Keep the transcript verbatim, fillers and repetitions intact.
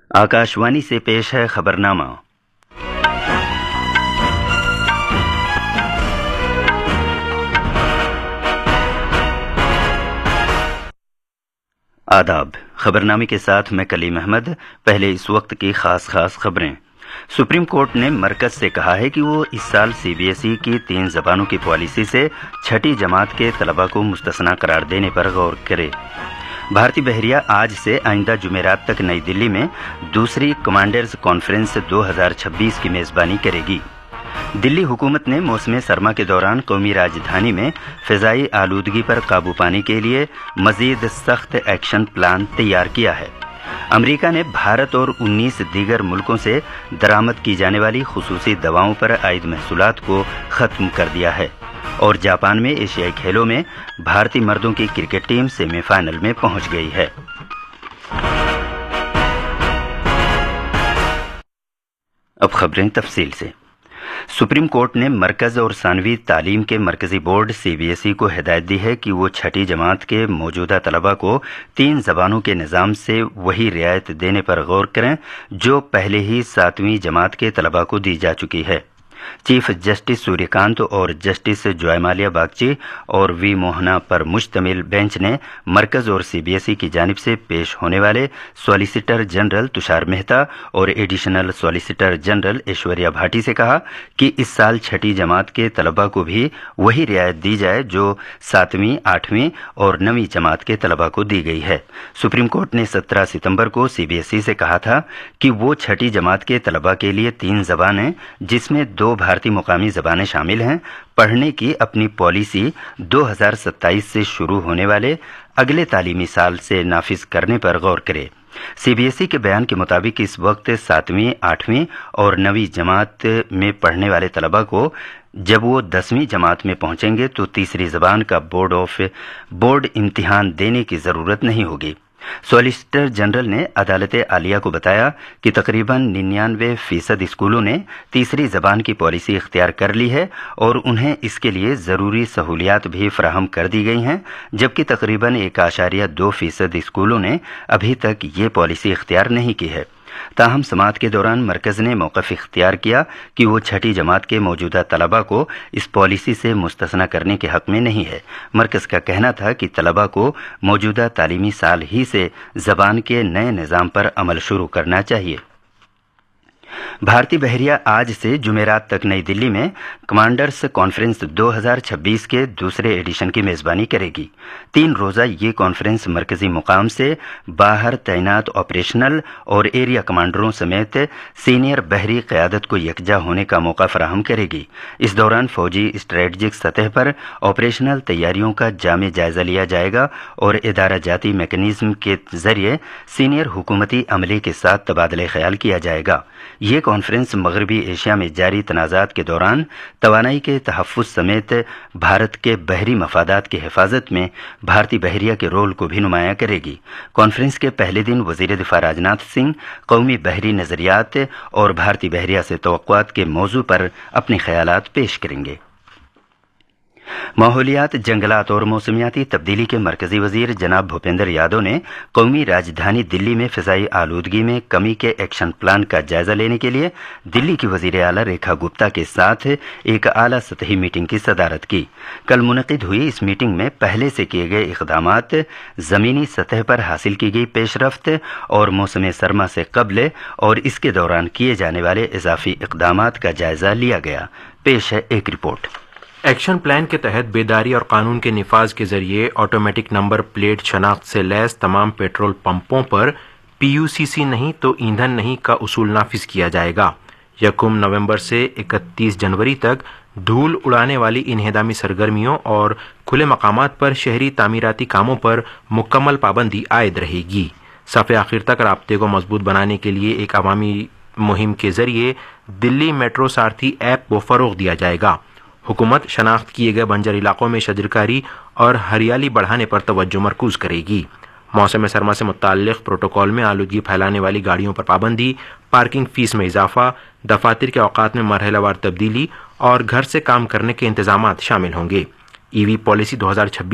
आकाशवाणी से पेश है खबरनामा। आदाब। खबरनामे के साथ मैं कलीम अहमद। पहले इस वक्त की खास खास खबरें। सुप्रीम कोर्ट ने मरकज से कहा है कि वो इस साल सीबीएसई की तीन जबानों की पॉलिसी से छठी जमात के तलबा को मुस्तस्ना करार देने पर गौर करे। भारती बहरिया आज से आइंदा जुमेरात तक नई दिल्ली में दूसरी कमांडर्स कॉन्फ्रेंस दो हज़ार छब्बीस की मेजबानी करेगी। दिल्ली हुकूमत ने मौसम सरमा के दौरान कौमी राजधानी में फिजाई आलूदगी पर काबू पाने के लिए मजीद सख्त एक्शन प्लान तैयार किया है। अमेरिका ने भारत और उन्नीस दीगर मुल्कों से दरामद की जाने वाली खुसूसी दवाओं पर आयद महसूलात को खत्म कर दिया है। और जापान में एशियाई खेलों में भारतीय मर्दों की क्रिकेट टीम सेमीफाइनल में पहुंच गई है। अब खबरें तफसील से। सुप्रीम कोर्ट ने मरकज और सानवी तालीम के मरकजी बोर्ड सीबीएसई को हिदायत दी है कि वो छठी जमात के मौजूदा तलबा को तीन जबानों के निज़ाम से वही रियायत देने पर गौर करें जो पहले ही सातवीं जमात के तलबा को दी जा चुकी है। चीफ जस्टिस सूर्यकांत और जस्टिस जयमाल्या बागची और वी मोहना पर मुश्तमिल बेंच ने मरकज और सीबीएसई की जानिब से पेश होने वाले सॉलिसिटर जनरल तुषार मेहता और additional solicitor general Aishwarya Bhati से कहा कि इस साल छठी जमात के तलबा को भी वही रियायत दी जाए जो सातवीं, आठवीं और नवीं जमात के तलबा को दी गई है। सुप्रीम कोर्ट ने सत्रह सितंबर को सीबीएसई से कहा था कि वो छठी जमात के तलबा के लिए तीन जबानें, जिसमें दो भारतीय मुकामी जबानें शामिल हैं, पढ़ने की अपनी पॉलिसी दो हज़ार सत्ताईस से शुरू होने वाले अगले तालीमी साल से नाफिज करने पर गौर करे। सीबीएसई के बयान के मुताबिक इस वक्त सातवीं, आठवीं और नवीं जमात में पढ़ने वाले तलबा को जब वो दसवीं जमात में पहुंचेंगे तो तीसरी जबान का बोर्ड ऑफ बोर्ड इम्तिहान देने की जरूरत नहीं होगी। सॉलिसिटर जनरल ने अदालत आलिया को बताया कि तकरीबन निन्यानवे फीसद स्कूलों ने तीसरी जबान की पॉलिसी इख्तियार कर ली है और उन्हें इसके लिए ज़रूरी सहूलियात भी फराहम कर दी गई हैं, जबकि तकरीबन एक आशारिया दो फीसद स्कूलों ने अभी तक ये पॉलिसी इख्तियार नहीं की है। ताहम समात के दौरान मरकज ने मौक़िफ़ इख्तियार किया कि वो छठी जमात के मौजूदा तलबा को इस पॉलिसी से मुस्तस्ना करने के हक़ में नहीं है। मरकज का कहना था कि तलबा को मौजूदा तालीमी साल ही से ज़बान के नए निज़ाम पर अमल शुरू करना चाहिए। भारती बहरिया आज से जुमेरात तक नई दिल्ली में कमांडर्स कॉन्फ्रेंस दो हज़ार छब्बीस के दूसरे एडिशन की मेज़बानी करेगी। तीन रोज़ा ये कॉन्फ्रेंस मरकजी मुकाम से बाहर तैनात ऑपरेशनल और एरिया कमांडरों समेत सीनियर बहरी क़यादत को यकजा होने का मौका फराहम करेगी। इस दौरान फ़ौजी स्ट्रेटजिक सतह पर ऑपरेशनल तैयारियों का जामे जायज़ा लिया जाएगा और इदारा जाती मैकेनिज़्म के ज़रिए सीनियर हुकूमती अमले के साथ तबादले ख्याल किया जाएगा। ये कॉन्फ्रेंस मगरबी एशिया में जारी तनाज़ात के दौरान तवानाई के तहफ़्फ़ुज़ समेत भारत के बहरी मफादात की हिफाजत में भारतीय बहरिया के रोल को भी नुमाया करेगी। कॉन्फ्रेंस के पहले दिन वज़ीर दिफ़ा राजनाथ सिंह कौमी बहरी नज़रियात और भारतीय बहरिया से तवक्कुआत के मौजू पर अपने ख़यालात पेश करेंगे। माहौलियात, जंगलात और मौसमियाती तब्दीली के मरकजी वजीर जनाब भूपेंद्र यादव ने कौमी राजधानी दिल्ली में फिजाई आलूदगी में कमी के एक्शन प्लान का जायजा लेने के लिए दिल्ली की वजीर आला रेखा गुप्ता के साथ एक आला सतही मीटिंग की सदारत की। कल मुनक़िद हुई इस मीटिंग में पहले से किए गए इक़दामात, ज़मीनी सतह पर हासिल की गई पेशरफ्त और मौसम सरमा से कबल और इसके दौरान किए जाने वाले इजाफी इक़दामात का जायजा लिया गया। पेश है एक रिपोर्ट। एक्शन प्लान के तहत बेदारी और कानून के निफाज के जरिए ऑटोमेटिक नंबर प्लेट शनाख्त से लैस तमाम पेट्रोल पंपों पर पीयूसीसी नहीं तो ईंधन नहीं का उसूल नाफिज किया जाएगा। यकम नवंबर से इकतीस जनवरी तक धूल उड़ाने वाली इन्हेदामी सरगर्मियों और खुले मकामात पर शहरी तामीराती कामों पर मुकम्मल पाबंदी आयद रहेगी। सफ़े आखिर तक राब्ते को मजबूत बनाने के लिए एक अवामी मुहिम के जरिए दिल्ली मेट्रो सारथी ऐप को फ़रोग़ दिया जाएगा। हुकूमत शनाख्त किए गए बंजर इलाकों में शजरकारी और हरियाली बढ़ाने पर तवज्जो मरकूज करेगी। मौसम सरमा से मुताल्लिक़ प्रोटोकॉल में आलूदगी फैलाने वाली गाड़ियों पर पाबंदी, पार्किंग फीस में इजाफा, दफातर के औकात में मरहलावार तब्दीली और घर से काम करने के इंतजामात शामिल होंगे। ईवी पॉलिसी दो हज़ार छब्बीस